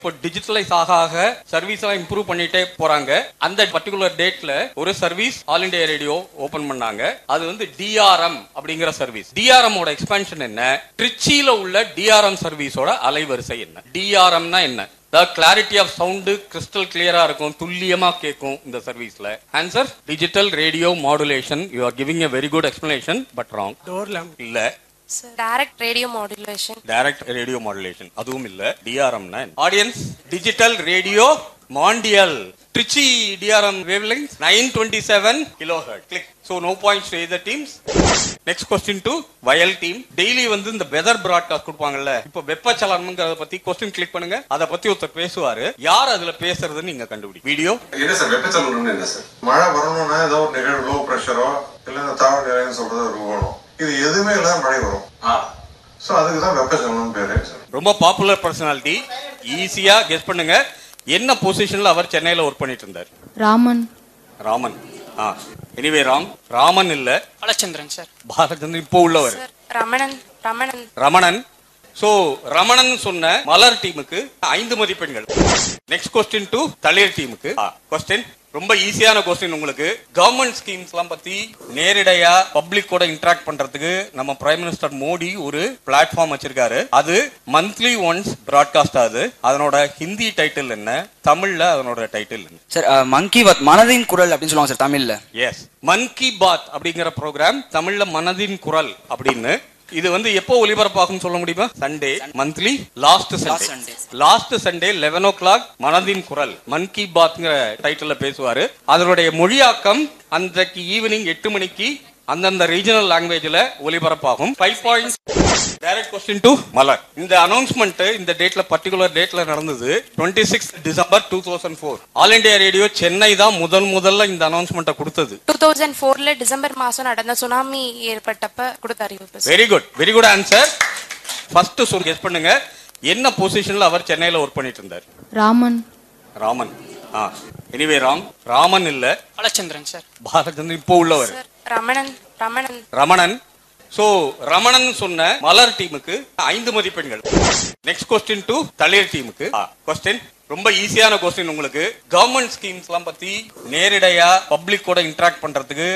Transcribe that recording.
இப்போ டிஜிட்டலைஸ் ஆக ஆக சர்வீஸ் எல்லாம் இம்ப்ரூவ் பண்ணிட்டே போறாங்க. அந்த பர்டிகுலர் டேட்ல ஒரு service all India radio open பண்ணாங்க. அது வந்து டிஆர்எம் அப்படிங்கிற சர்வீஸ். டிஆர்எம் ஓட எக்ஸ்பான்ஷன் என்ன? திருச்சியில உள்ள டிஆர்எம் சர்வீஸோட அலைவரிசை என்ன? டிஆர்எம்னா என்ன? The clarity of sound crystal clear-ஆ இருக்கும், துல்லியமா கேட்கும் இந்த சர்வீஸ்ல. Answer digital radio modulation. You are giving a very good explanation but wrong. Door lamp. இல்ல. Direct radio modulation. Direct radio modulation. அதுவும் இல்ல. DRM னா என்ன? Audience digital radio mondial. Trichy DRM wavelength 927 kilohertz. Click. So no points to either teams. Next question to Vayal team. Daily வந்து இந்த weather broadcast கொடுப்பாங்கல்ல. இப்போ வெப்பச்சலனம்ங்கறத பத்தி question click பண்ணுங்க. அத பத்தி ஒருத்தர் பேசுவாரு. யார் அதுல பேசுறதுன்னு நீங்க கண்டுபிடி. வீடியோ. என்ன சார் வெப்பச்சலனம் என்ன சார்? மழை வரணும்னா ஏதோ ஒரு நிகழ்வு லோ பிரஷரோ இல்ல தாழ்வு நிலைன்னு சொல்றது இருக்கணும். இது எதுவுமே இல்ல மழை வரும். சோ அதுக்கு தான் வெப்பச்சலனம் பேரு சார். ரொம்ப பாப்புலர் பர்சனாலிட்டி. ஈஸியா கெஸ் பண்ணுங்க. என்ன பொசிஷன்ல அவர் சென்னையில ஒர்க் பண்ணிட்டு இருந்தார்? ராமன். ராமன். Anyway wrong. ராமன் இல்ல. பாலச்சந்திரன் சார். பாலச்சந்திரன் இப்போ உள்ளவர். ரமணன். ரமணன். ரமணன். சோ ரமணன் சொன்ன மலர் டீமுக்கு 5 மதிப்பெண்கள். நெக்ஸ்ட் கொஸ்டின் டு தளிர் டீமுக்கு. கொஸ்டின் ரொம்ப ஈஸியான கொஸ்டின் உங்களுக்கு. கவர்மெண்ட் ஸ்கீம்ஸ் எல்லாம் பத்தி நேரடியா பப்ளிக் கூட இன்டராக்ட் பண்றதுக்கு நம்ம பிரைம் மினிஸ்டர் மோடி ஒரு பிளாட்ஃபார்ம் வச்சிருக்காரு. அது மந்த்லி ஒன்ஸ் பிராட்காஸ்ட் ஆகுது. அதனோட ஹிந்தி டைட்டில் என்ன? தமிழ்ல அதனோட டைட்டில் என்ன? சார் மன் கி பாத், மனதின் குரல் அப்படின்னு சொல்லுவாங்க சார் தமிழ்ல. எஸ், மன் கி பாத் அப்படிங்கிற ப்ரோக்ராம் தமிழ்ல மனதின் குரல் அப்படின்னு. இது வந்து எப்போ ஒலிபரப்பாகும் சொல்ல முடியுமா? Sunday monthly last Sunday 11 o'clock மனதின் குரல் மன் கி பாத்ங்கிற டைட்டில்ல பேசுவாரு. அதனுடைய மொழியாக்கம் அன்றைக்கு ஈவினிங் 8 மணிக்கு அந்தந்த ரீஜனல் லாங்குவேஜ்ல ஒலிபரப்பாகும். 5 points. டைரக்ட் கொஸ்டின் டு மலர். இந்த அனௌன்ஸ்மெண்ட் இந்த டேட்ல பர்டிகுலர் டேட்ல நடந்தது 26 December 2004. All India radio Chennai தான் முதல்ல இந்த அனௌன்ஸ்மெண்ட்டை கொடுத்தது. 2004ல டிசம்பர் மாசம் நடந்த சுனாமி ஏற்பட்டப்ப கொடுத்த அறிவிப்பு. Very good answer. ஃபர்ஸ்ட் சொல் கெஸ் பண்ணுங்க. என்ன பொசிஷன்ல அவர் சென்னையில ஒர்க் பண்ணிட்டு இருந்தார்? ராமன். Anyway wrong. ராமன் இல்ல. பாலச்சந்திரன் சார். பாலச்சந்திரன் இப்போ உள்ளவர். ரமணன். சோ ரமணன் சொன்ன மலர் டீமுக்கு 5 மதிப்பெண்கள். நெக்ஸ்ட் கொஸ்டின் டு தளிர் டீமுக்கு. கொஸ்டின் ரொம்ப ஈஸியான கொஸ்டின் உங்களுக்கு. கவர்மெண்ட் ஸ்கீம்ஸ் எல்லாம் பத்தி நேரடியா பப்ளிக் கூட இன்டராக்ட் பண்றதுக்கு